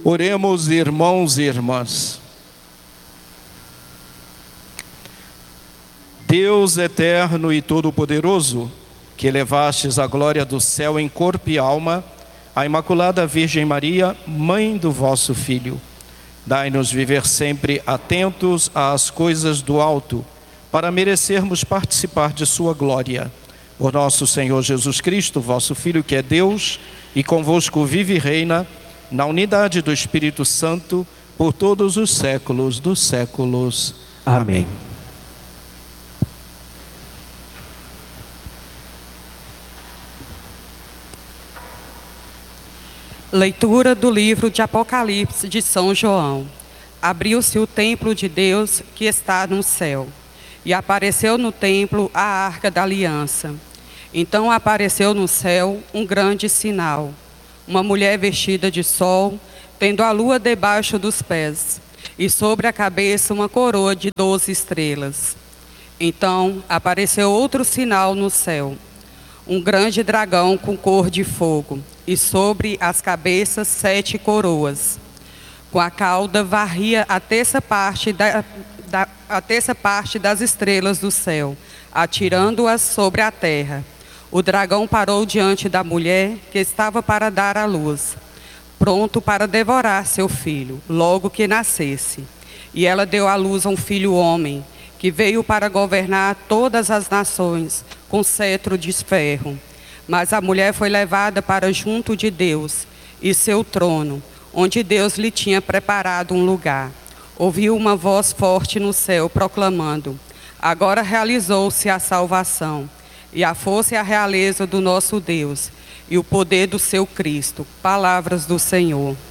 Oremos, irmãos e irmãs. Deus eterno e todo-poderoso, que elevastes a glória do céu em corpo e alma, a Imaculada Virgem Maria, mãe do vosso Filho, dai-nos viver sempre atentos às coisas do alto, para merecermos participar de sua glória. Por nosso Senhor Jesus Cristo, vosso Filho, que é Deus, e convosco vive e reina, na unidade do Espírito Santo, por todos os séculos dos séculos. Amém. Leitura do livro de Apocalipse de São João. Abriu-se o templo de Deus que está no céu, e apareceu no templo a arca da aliança. Então apareceu no céu um grande sinal, uma mulher vestida de sol, tendo a lua debaixo dos pés, e sobre a cabeça uma coroa de 12 estrelas. Então apareceu outro sinal no céu, um grande dragão com cor de fogo, e sobre as cabeças 7 coroas. Com a cauda varria a terça parte das estrelas do céu, atirando-as sobre a terra. O dragão parou diante da mulher que estava para dar à luz, pronto para devorar seu filho, logo que nascesse. E ela deu à luz a um filho homem, que veio para governar todas as nações, com cetro de ferro. Mas a mulher foi levada para junto de Deus e seu trono, onde Deus lhe tinha preparado um lugar. Ouviu uma voz forte no céu, proclamando: agora realizou-se a salvação, e a força e a realeza do nosso Deus, e o poder do seu Cristo. Palavras do Senhor.